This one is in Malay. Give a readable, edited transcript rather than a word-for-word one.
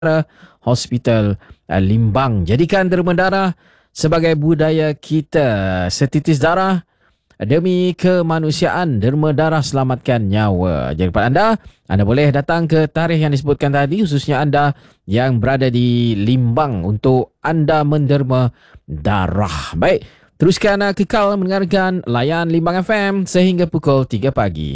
Hospital Limbang. Jadikan derma darah sebagai budaya kita. Setitis darah demi kemanusiaan, derma darah selamatkan nyawa. Jadi kepada anda boleh datang ke tarikh yang disebutkan tadi, khususnya anda yang berada di Limbang untuk anda menderma darah. Baik, teruskan kekal mendengarkan layan Limbang FM sehingga pukul 3 pagi.